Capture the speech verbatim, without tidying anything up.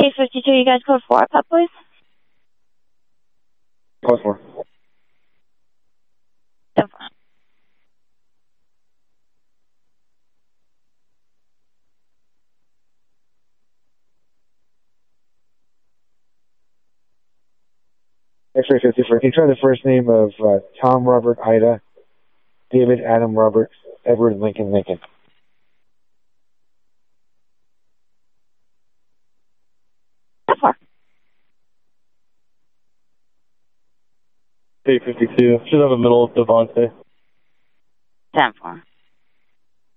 Case fifty-two, you guys code four, pup, please. Code four. ten four. X-ray fifty-four. Can you try the first name of uh, Tom Robert Ida, David Adam Robert, Edward Lincoln Lincoln? ten four. Day fifty-two. Should have a middle of Devontae. ten four.